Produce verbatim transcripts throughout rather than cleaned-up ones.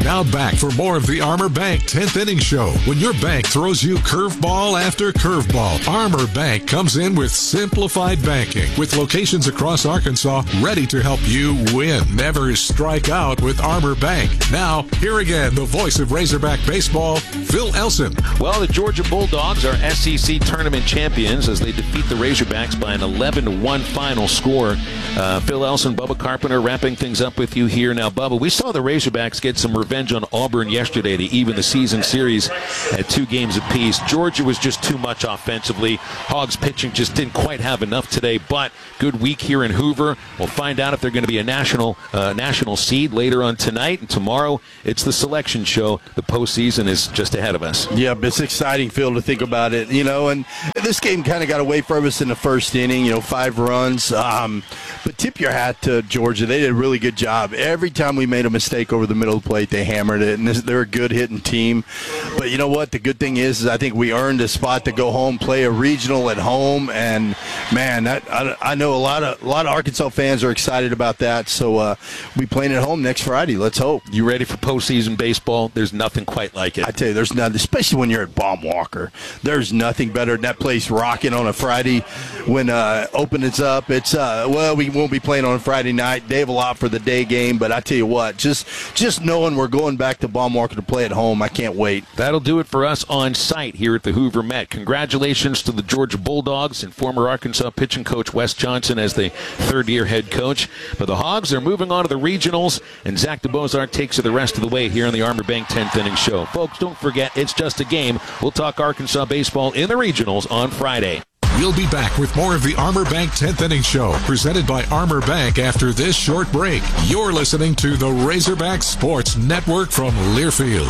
Now back for more of the Armor Bank tenth Inning Show. When your bank throws you curveball after curveball, Armor Bank comes in with simplified banking with locations across Arkansas ready to help you win. Never strike out with Armor Bank. Now, here again, the voice of Razorback baseball, Phil Elson. Well, the Georgia Bulldogs are S E C tournament champions as they defeat the Razorbacks by an eleven to one final score. Uh, Phil Elson, Bubba Carpenter wrapping things up with you here. Now, Bubba, we saw the Razorbacks get some revenge on Auburn yesterday to even the season series at two games apiece. Georgia was just too much offensively. Hogs pitching just didn't quite have enough today, but good week here in Hoover. We'll find out if they're going to be a national uh, national seed later on tonight, and tomorrow it's the selection show. The postseason is just ahead of us. Yeah, it's exciting, Phil, to think about it, you know, and this game kind of got away from us in the first inning, you know, five runs. Um, but tip your hat to Georgia. They did a really good job. Every time we made a mistake over the middle of the plate, they hammered it, and this, they're a good hitting team. But you know what? The good thing is, is I think we earned a spot to go home, play a regional at home, and man, that, I, I know a lot of a lot of Arkansas fans are excited about that. So uh, we playing at home next Friday. Let's hope. You ready for postseason baseball? There's nothing quite like it. I tell you, there's nothing, especially when you're at Baum Walker. There's nothing better than that place rocking on a Friday when uh, opening's up. It's uh, well, we won't be playing on Friday night. They have a lot for the day game, but I tell you what, just just knowing we're going back to Baum Walker to play at home, I can't wait. That'll do it for us on site here at the Hoover Met. Congratulations to the Georgia Bulldogs and former Arkansas pitching coach Wes Johnson as the third-year head coach. But the Hogs are moving on to the regionals, and Zach DeBozart takes you the rest of the way here on the Armor Bank tenth Inning Show. Folks, don't forget, it's just a game. We'll talk Arkansas baseball in the regionals on Friday. We'll be back with more of the Armor Bank tenth Inning Show, presented by Armor Bank after this short break. You're listening to the Razorback Sports Network from Learfield.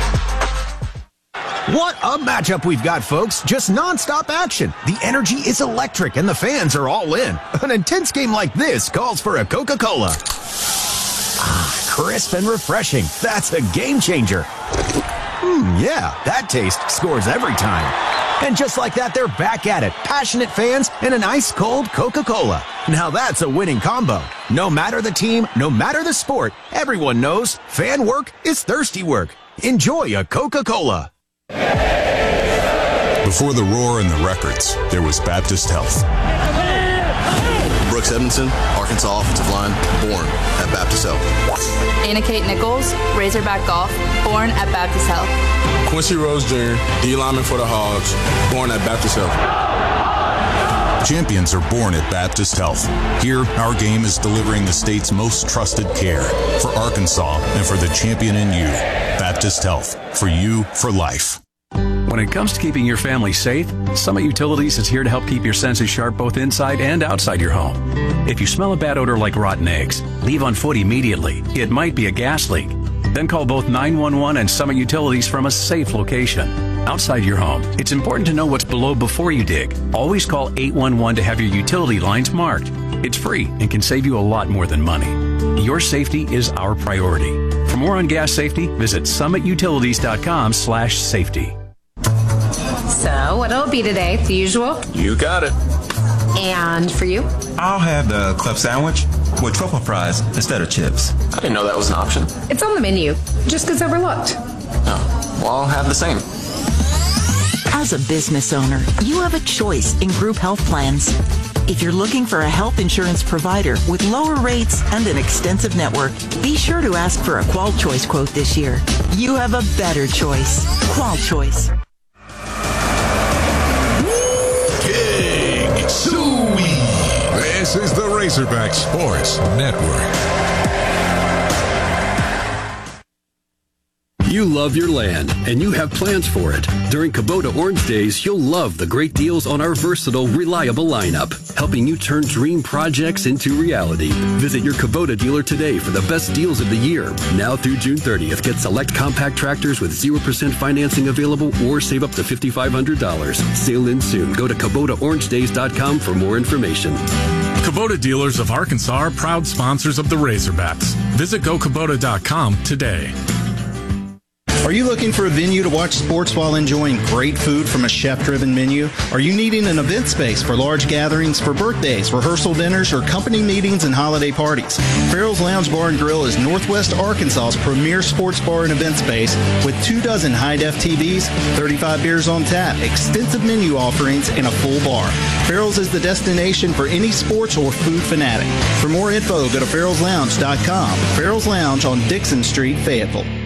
What a matchup we've got, folks. Just nonstop action. The energy is electric, and the fans are all in. An intense game like this calls for a Coca-Cola. Ah, crisp and refreshing. That's a game changer. Hmm, yeah, that taste scores every time. And just like that, they're back at it. Passionate fans and an ice-cold Coca-Cola. Now that's a winning combo. No matter the team, no matter the sport, everyone knows fan work is thirsty work. Enjoy a Coca-Cola. Before the roar and the records, there was Baptist Health. Brooks Edmondson, Arkansas offensive line, born at Baptist Health. Anna Kate Nichols, Razorback Golf, born at Baptist Health. Quincy Rose Junior, D lineman for the Hogs, born at Baptist Health. Champions are born at Baptist Health. Here, our game is delivering the state's most trusted care for Arkansas and for the champion in you. Baptist Health, for you, for life. When it comes to keeping your family safe, Summit Utilities is here to help keep your senses sharp both inside and outside your home. If you smell a bad odor like rotten eggs, leave on foot immediately. It might be a gas leak. Then call both nine one one and Summit Utilities from a safe location. Outside your home, it's important to know what's below before you dig. Always call eight one one to have your utility lines marked. It's free and can save you a lot more than money. Your safety is our priority. For more on gas safety, visit summit utilities dot com slash safety. So, what'll it be today? The usual? You got it. And for you? I'll have the club sandwich with truffle fries instead of chips. I didn't know that was an option. It's on the menu. Just gets overlooked. Oh, well, I'll have the same. As a business owner, you have a choice in group health plans. If you're looking for a health insurance provider with lower rates and an extensive network, be sure to ask for a Qual Choice quote this year. You have a better choice. Qual Choice. King Suey. This is the Razorback Sports Network. You love your land, and you have plans for it. During Kubota Orange Days, you'll love the great deals on our versatile, reliable lineup, helping you turn dream projects into reality. Visit your Kubota dealer today for the best deals of the year. Now through June thirtieth, get select compact tractors with zero percent financing available or save up to five thousand five hundred dollars. Sale in soon. Go to Kubota Orange Days dot com for more information. Kubota dealers of Arkansas are proud sponsors of the Razorbacks. Visit go kubota dot com today. Are you looking for a venue to watch sports while enjoying great food from a chef-driven menu? Are you needing an event space for large gatherings, for birthdays, rehearsal dinners, or company meetings and holiday parties? Farrell's Lounge Bar and Grill is Northwest Arkansas's premier sports bar and event space with two dozen high-def T Vs, thirty-five beers on tap, extensive menu offerings, and a full bar. Farrell's is the destination for any sports or food fanatic. For more info, go to farrells lounge dot com. Farrell's Lounge on Dixon Street, Fayetteville.